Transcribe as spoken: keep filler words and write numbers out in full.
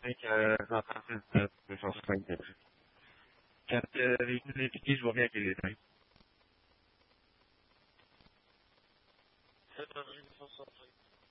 cinq à cent trente-sept, deux cent soixante. Quand euh, les nous impliqués, je reviens avec les détails. sept avril deux cent soixante.